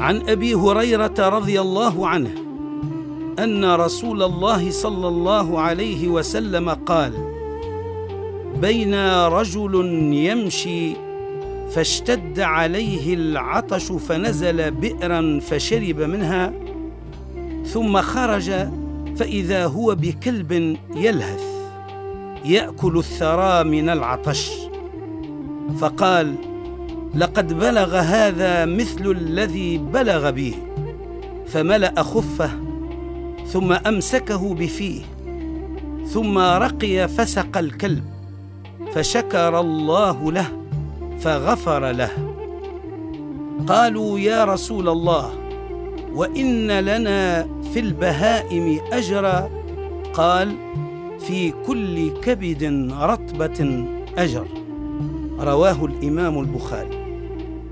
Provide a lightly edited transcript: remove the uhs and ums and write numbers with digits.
عن أبي هريرة رضي الله عنه أن رسول الله صلى الله عليه وسلم قال: بين رجل يمشي فاشتد عليه العطش فنزل بئرا فشرب منها، ثم خرج فإذا هو بكلب يلهث يأكل الثرى من العطش، فقال: لقد بلغ هذا مثل الذي بلغ به، فملأ خفه ثم أمسكه بفيه، ثم رقي فسق الكلب، فشكر الله له فغفر له. قالوا: يا رسول الله، وإن لنا في البهائم أجرا؟ قال: في كل كبد رطبة أجر. رواه الإمام البخاري.